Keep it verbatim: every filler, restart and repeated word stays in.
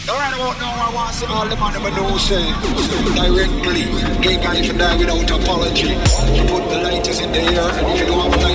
Right about now, I want to see all the man never know, say, directly, gay guy should die without apology. Put the lighters in the air, and if you don't have a